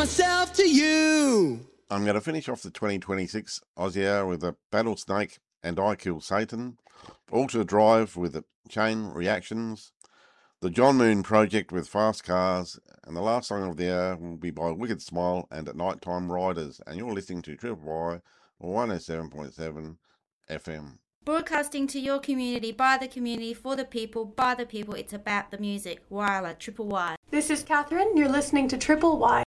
myself to you. I'm going to finish off the 2026 Aussie Hour with a Battle Snake and I Kill Satan, Ultra Drive with Chain Reactions, the John Moon Project with Fast Cars, and the last song of the hour will be by Wicked Smile and At Nighttime Riders. And you're listening to Triple Y 107.7 FM. Broadcasting to your community, by the community, for the people, by the people. It's about the music. Wyla, Triple Y. This is Catherine. You're listening to Triple Y.